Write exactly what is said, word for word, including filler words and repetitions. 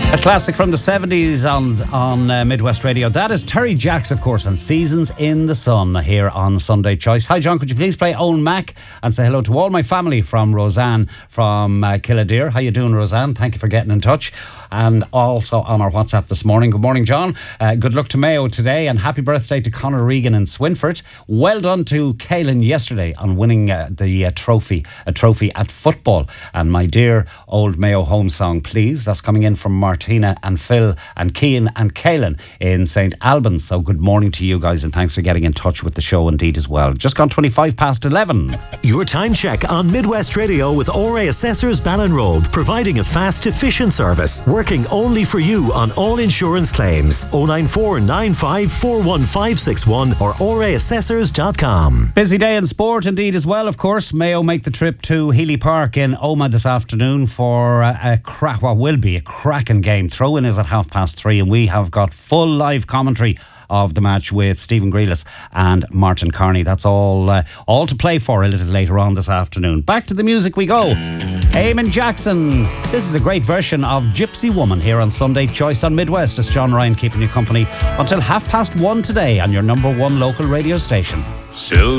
A classic from the seventies on on uh, Midwest Radio. That is Terry Jacks, of course, and Seasons in the Sun here on Sunday Choice. Hi, John, could you please play Owen Mac and say hello to all my family from Roseanne from uh, Killadeer. How you doing, Roseanne? Thank you for getting in touch. And also on our WhatsApp this morning. Good morning, John. Uh, good luck to Mayo today, and happy birthday to Conor Regan in Swinford. Well done to Caelan yesterday on winning uh, the uh, trophy, a trophy at football. And my dear old Mayo home song, please. That's coming in from Martina and Phil and Cian and Caelan in Saint Albans. So good morning to you guys, and thanks for getting in touch with the show indeed as well. Just gone twenty-five past eleven. Your time check on Midwest Radio with O R A Assessors Ballinrobe, providing a fast, efficient service, working only for you on all insurance claims. oh nine four nine five four one five six one or O R A assessors dot com. Busy day in sport indeed as well, of course. Mayo make the trip to Healy Park in Omagh this afternoon for a, a crack, what will be a cracking game. Throw-in is at half past three, and we have got full live commentary of the match with Stephen Grealis and Martin Carney. That's all uh, all to play for a little later on this afternoon. Back to the music we go. Eamon Jackson. This is a great version of Gypsy Woman here on Sunday Choice on Midwest. It's John Ryan keeping you company until half past one today on your number one local radio station. So